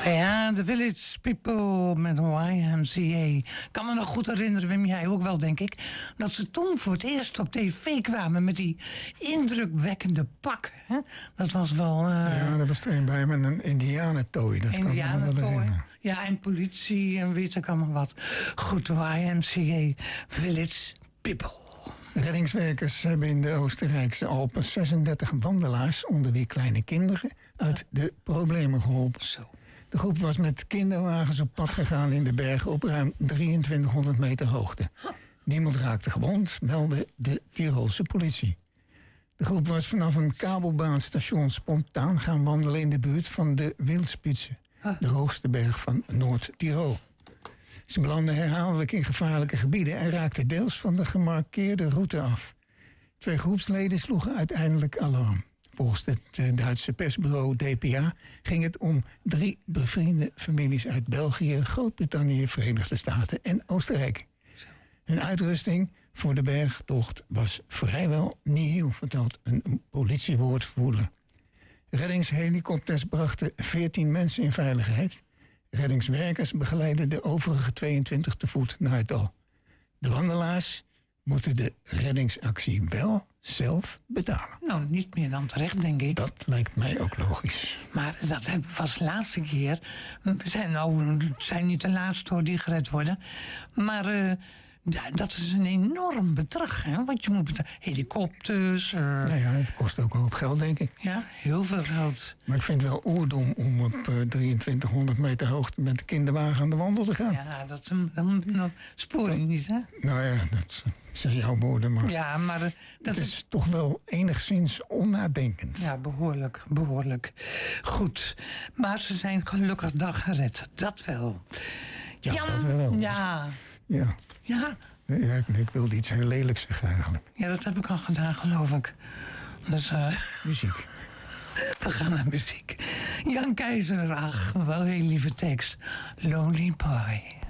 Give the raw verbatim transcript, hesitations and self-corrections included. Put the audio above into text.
Ja, de Village People met Y M C A. Ik kan me nog goed herinneren, Wim, jij ook wel, denk ik, dat ze toen voor het eerst op tv kwamen met die indrukwekkende pak. Hè? Dat was wel... Uh... Ja, dat was er een bij met een indianentooi. Dat kan me wel herinneren. Ja, en politie en weet ik allemaal wat. Goed, Y M C A, Village People. Reddingswerkers hebben in de Oostenrijkse Alpen zesendertig wandelaars, onder wie kleine kinderen, uit de problemen geholpen. Zo. De groep was met kinderwagens op pad gegaan in de bergen op ruim drieëntwintighonderd meter hoogte. Niemand raakte gewond, meldde de Tirolse politie. De groep was vanaf een kabelbaanstation spontaan gaan wandelen in de buurt van de Wildspitze, de hoogste berg van Noord-Tirol. Ze belanden herhaaldelijk in gevaarlijke gebieden en raakten deels van de gemarkeerde route af. Twee groepsleden sloegen uiteindelijk alarm. Volgens het Duitse persbureau D P A ging het om drie bevriende families uit België, Groot-Brittannië, Verenigde Staten en Oostenrijk. Hun uitrusting voor de bergtocht was vrijwel nihil, vertelt een politiewoordvoerder. Reddingshelikopters brachten veertien mensen in veiligheid. Reddingswerkers begeleiden de overige tweeëntwintig te voet naar het dal. De wandelaars moeten de reddingsactie wel zelf betalen. Nou, niet meer dan terecht, denk ik. Dat lijkt mij ook logisch. Maar dat was de laatste keer. We zijn, nou, het zijn niet de laatste hoor die gered worden. Maar uh, dat is een enorm bedrag, hè? Want je moet betalen. Helikopters. Uh... Nou ja, het kost ook wel wat geld, denk ik. Ja, heel veel geld. Maar ik vind het wel oerdom om op uh, drieëntwintighonderd meter hoogte met de kinderwagen aan de wandel te gaan. Ja, dat, dat, dat spoor je niet, hè? Nou ja, dat zijn jouw woorden, maar... Ja, maar... Uh, dat het is, is toch wel enigszins onnadenkend. Ja, behoorlijk, behoorlijk. Goed. Maar ze zijn gelukkig dag gered. Dat wel. Ja, Jan, dat wel. Ja. Ja. Ja. Ja, ik, ik wilde iets heel lelijks zeggen eigenlijk. Ja, dat heb ik al gedaan, geloof ik. Dus, uh, muziek. We gaan naar muziek. Jan Keizer, ach, wel een heel lieve tekst. Lonely Boy.